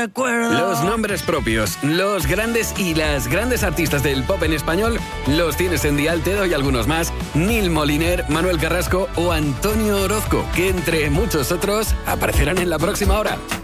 recuerdo. Los nombres propios, los grandes y las grandes artistas del pop en español los tienes en Dial. Te doy algunos más: Nil Moliner, Manuel Carrasco o Antonio Orozco, que entre muchos otros aparecerán en la próxima hora.